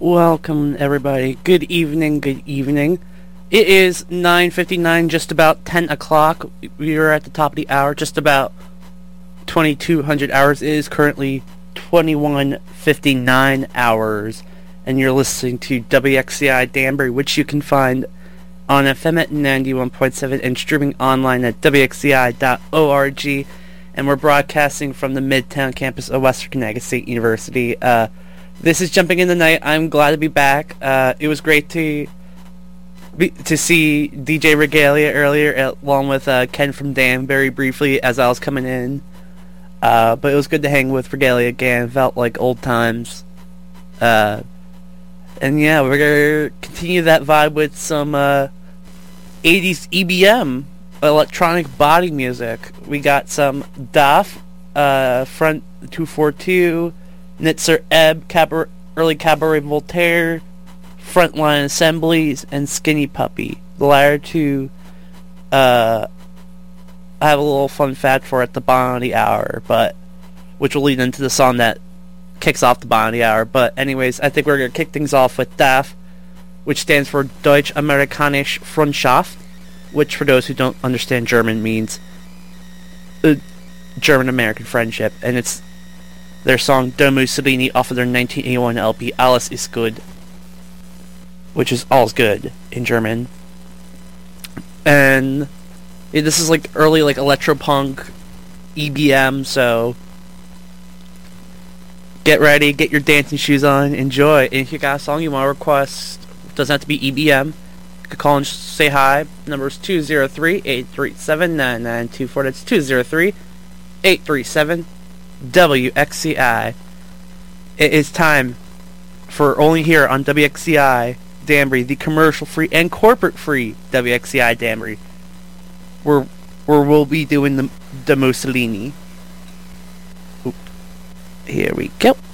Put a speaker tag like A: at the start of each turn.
A: Welcome, everybody. Good evening, good evening. It is 9:59, just about 10 o'clock. We are at the top of the hour, just about 2200 hours. It is currently 21:59 hours, and you're listening to WXCI Danbury, which you can find on FM at 91.7 and streaming online at WXCI.org. And we're broadcasting from the Midtown campus of Western Connecticut State University. This is Jumping in the Night. I'm glad to be back. It was great to see DJ Regalia earlier, along with Ken from Danbury briefly as I was coming in. But it was good to hang with Regalia again. Felt like old times. And yeah, we're going to continue that vibe with some 80s EBM, electronic body music. We got some DAF, Front 242, Nitzer Ebb, Early Cabaret Voltaire, Frontline Assemblies, and Skinny Puppy. The latter two, I have a little fun fact for at the bottom of the hour, but which will lead into the song that kicks off the bottom of the hour. But anyways, I think we're going to kick things off with DAF, which stands for Deutsch Amerikanische Freundschaft, which for those who don't understand German means German-American friendship, and it's their song Der Mussolini off of their 1981 LP Alles ist gut, which is all's good in German. And this is like early like electropunk EBM, so get ready, get your dancing shoes on, enjoy. And if you got a song you want to request, it doesn't have to be EBM. You can call and say hi. Number is 203-837-9924. That's 203-837 WXCI. It is time for only here on WXCI Danbury, the commercial-free and corporate-free WXCI Danbury, where we'll be doing the Mussolini. Oop. Here we go.